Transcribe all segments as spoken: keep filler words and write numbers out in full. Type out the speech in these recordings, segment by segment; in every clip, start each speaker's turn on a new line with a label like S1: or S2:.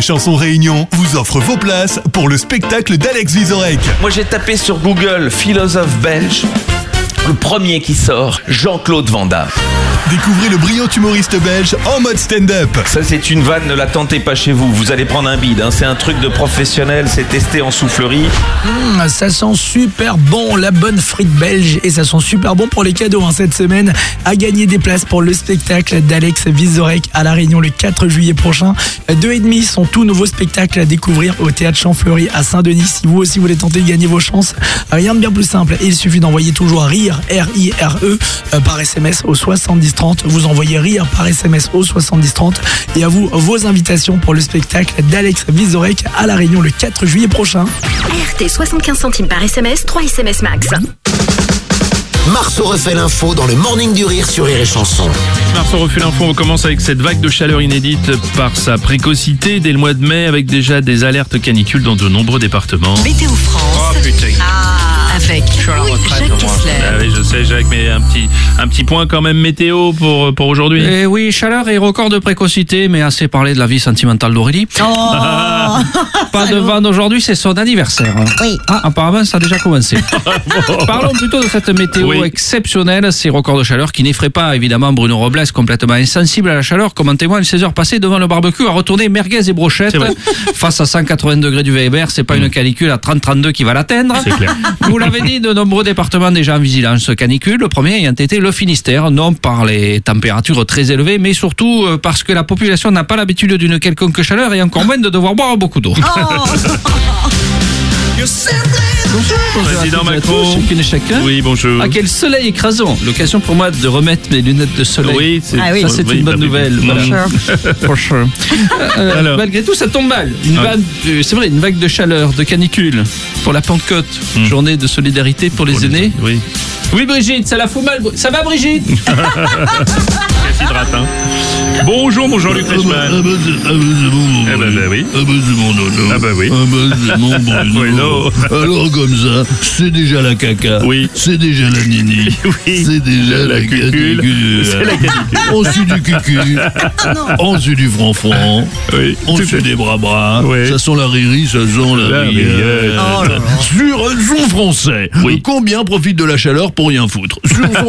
S1: Chanson Réunion vous offre vos places pour le spectacle d'Alex Vizorek.
S2: Moi j'ai tapé sur Google philosophe belge. Le premier qui sort, Jean-Claude Van Damme.
S1: Découvrez le brillant humoriste belge en mode stand-up.
S2: Ça c'est une vanne, ne la tentez pas chez vous, vous allez prendre un bide, hein. C'est un truc de professionnel, c'est testé en soufflerie.
S3: Mmh, ça sent super bon, la bonne frite belge, et ça sent super bon pour les cadeaux hein, cette semaine. À gagner des places pour le spectacle d'Alex Vizorek à La Réunion le quatre juillet prochain. Deux et demi sont tout nouveaux spectacles à découvrir au Théâtre Champfleury à Saint-Denis. Si vous aussi voulez tenter de gagner vos chances, rien de bien plus simple, il suffit d'envoyer toujours RIRE, R I R E, euh, par S M S au soixante-dix trente. Vous envoyez RIRE par S M S au soixante-dix trente. Et à vous, vos invitations pour le spectacle d'Alex Vizorek à La Réunion le quatre juillet prochain.
S4: R T soixante-quinze centimes par S M S, trois S M S max.
S5: Marceau refait l'info dans le Morning du Rire sur Rire et Chanson.
S6: Marceau refait l'info, on commence avec cette vague de chaleur inédite par sa précocité dès le mois de mai avec déjà des alertes canicules dans de nombreux départements.
S7: Météo France.
S6: Oh putain.
S7: Ah, avec oui, Jacques Kessler.
S6: Ah oui, je sais Jacques, mais un petit, un petit point quand même météo pour, pour aujourd'hui.
S8: Eh oui, chaleur et record de précocité, mais assez parlé de la vie sentimentale d'Aurélie.
S7: Oh.
S8: Pas de vanne aujourd'hui, c'est son anniversaire.
S7: Oui.
S8: Ah, apparemment, ça a déjà commencé. Parlons plutôt de cette météo
S6: Oui.
S8: exceptionnelle, ces records de chaleur qui n'effraient pas évidemment Bruno Robles, complètement insensible à la chaleur, comme en témoigne ses heures passées devant le barbecue à retourner merguez et brochettes. Face à cent quatre-vingts degrés du Weber, c'est pas mmh. une canicule à trente trente-deux qui va l'atteindre.
S6: C'est clair.
S8: Vous l'avez dit, de nombreux départements déjà en vigilance canicule. Le premier ayant été le Finistère, non par les températures très élevées, mais surtout parce que la population n'a pas l'habitude d'une quelconque chaleur et encore moins de devoir boire beaucoup d'eau.
S7: Oh.
S6: Président Macron.
S8: Chacune et chacun.
S6: Oui, bonjour.
S8: Ah, quel soleil écrasant. L'occasion pour moi de remettre mes lunettes de soleil.
S6: Oui, c'est,
S7: Ah oui.
S8: Ça, c'est
S6: oui,
S8: une bonne
S6: bah,
S8: nouvelle.
S6: oui.
S8: Voilà. For sure. Euh,
S6: Alors.
S8: malgré tout, ça tombe mal. Une
S6: Ah.
S8: vague, de- c'est vrai, une vague de chaleur, de canicule pour la Pentecôte.
S6: Mm.
S8: Journée de solidarité pour les
S6: Pour
S8: aînés.
S6: Oui.
S8: Oui, Brigitte, ça la fout mal. Ça va, Brigitte?
S6: Qu'est-ce hydrate, hein. Bonjour, mon Jean-Luc Reichmann.
S9: Ah bah, c'est- ah bah, c'est bon,
S6: Ah bah, bah oui.
S9: Ah bah, c'est mon nono.
S6: Ah bah oui.
S9: Ah bah, c'est mon Bruno.
S6: Bruno.
S9: Alors comme ça, c'est déjà la caca.
S6: Oui.
S9: C'est déjà la nini.
S6: Oui.
S9: C'est déjà
S6: La
S9: la,
S6: cucule.
S9: canicule.
S6: C'est la canicule.
S9: Ensuite du cucu. Ensuite du franc-franc.
S6: Oui.
S9: Ensuite des bras-bras.
S6: Oui.
S9: Ça sent la riri, ça sent la,
S6: La
S9: rillette.
S6: rillette.
S7: Oh là là.
S9: Sur un son français,
S6: Oui.
S9: combien profite de la chaleur pour rien foutre? Sur son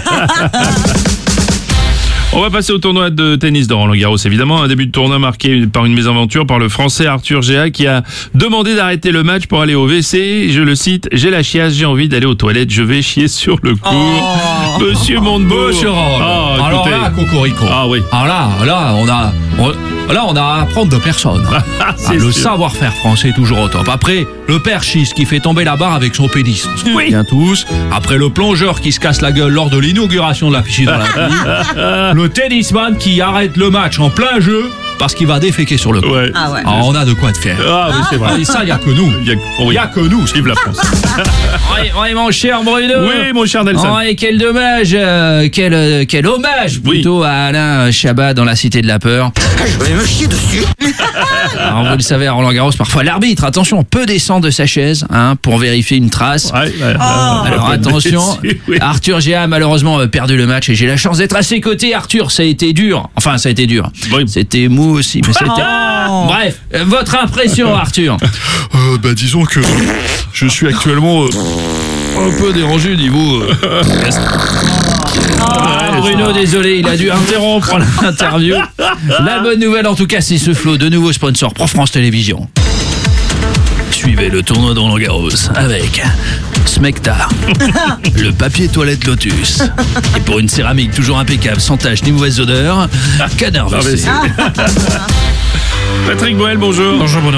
S6: On va passer au tournoi de tennis de Roland-Garros, évidemment. Un début de tournoi marqué par une mésaventure par le Français Arthur Géa qui a demandé d'arrêter le match pour aller au W C. Je le cite, « J'ai la chiasse, j'ai envie d'aller aux toilettes, je vais chier sur le court.
S7: Oh.
S6: Monsieur Montebourg.
S8: Monsieur Roll.
S6: Ah,
S8: Alors
S6: écoutez.
S8: là, Cocorico.
S6: Ah oui.
S8: Alors là, là, on a, on- là, on a à apprendre de personne.
S6: Ah, c'est
S8: Ah, le
S6: sûr.
S8: savoir-faire français est toujours au top. Après, le perchis qui fait tomber la barre avec son pénis. On se
S6: Oui.
S8: souvient tous. Après, le plongeur qui se casse la gueule lors de l'inauguration de la piscine olympique. Le tennisman qui arrête le match en plein jeu parce qu'il va déféquer sur le court.
S6: Ouais.
S7: Ah ouais.
S8: Ah, on a de quoi de faire.
S6: Ah oui, c'est vrai.
S8: Et ça, il n'y a que nous.
S6: Il y a, oh oui.
S8: Il n'y a que nous.
S6: Vive la France.
S8: Oui, oui, mon cher Bruno.
S6: Oui, mon cher Nelson.
S8: Oh, et quel dommage, euh, quel, euh, quel hommage plutôt à Alain Chabat dans La Cité de la Peur.
S5: Je vais me chier dessus.
S8: Alors, vous le savez, à Roland-Garros, parfois l'arbitre, attention, peut descendre de sa chaise hein, pour vérifier une trace.
S6: Ouais, ouais, ouais,
S8: Alors
S6: ouais,
S8: attention,
S6: dessus, oui.
S8: Arthur Géa a malheureusement euh, perdu le match et j'ai la chance d'être à ses côtés. Arthur, ça a été dur. Enfin, ça a été dur.
S6: Oui.
S8: C'était mou aussi. Mais c'était... Bref, euh, votre impression, Arthur?
S9: Euh, bah disons que je suis actuellement euh, un peu dérangé au niveau. euh,
S8: Ah, Bruno, désolé, il a dû interrompre l'interview. La bonne nouvelle, en tout cas, c'est ce flot de nouveaux sponsors pour France Télévisions. Suivez le tournoi de Roland-Garros avec Smecta, le papier toilette Lotus. Et pour une céramique toujours impeccable, sans tache ni mauvaise odeur, Canard
S6: Ah, mais
S8: W C.
S6: c'est- Patrick Boel, bonjour.
S8: Bonjour, Bruno.